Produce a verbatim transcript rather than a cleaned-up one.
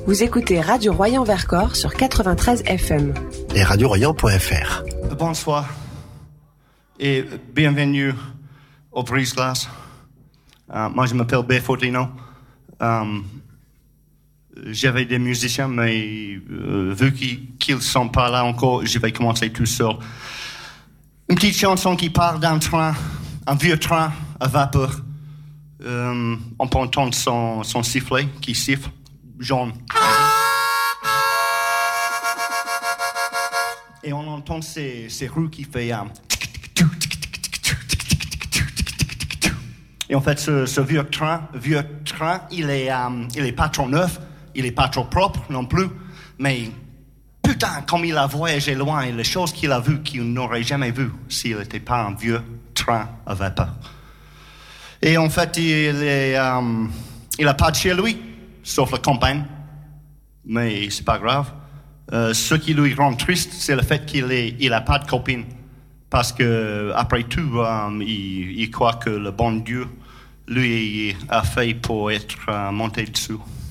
Vous écoutez Radio Royan-Vercors sur quatre-vingt-treize F M. Et radio royan point f r. Bonsoir et bienvenue au Brise-Glace. Uh, moi, je m'appelle B. Fortino. Um, j'avais des musiciens, mais euh, vu qu'ils ne sont pas là encore, je vais commencer tout seul. Une petite chanson qui parle d'un train, un vieux train à vapeur. Um, on peut entendre son, son sifflet qui siffle, genre. Et on entend ces, ces roues qui font... Um, et en fait, ce, ce vieux train, vieux train, il est, um, il est pas trop neuf, il est pas trop propre non plus, mais putain, comme il a voyagé loin, et les choses qu'il a vues qu'il n'aurait jamais vues s'il n'était pas un vieux train à vapeur. Et en fait, il est, um, il a pas de chez lui, sauf la campagne, mais c'est pas grave. Euh, ce qui lui rend triste, c'est le fait qu'il est, il a pas de copine. Parce que, après tout, um, il, il croit que le bon Dieu lui a fait pour être uh, monté dessous.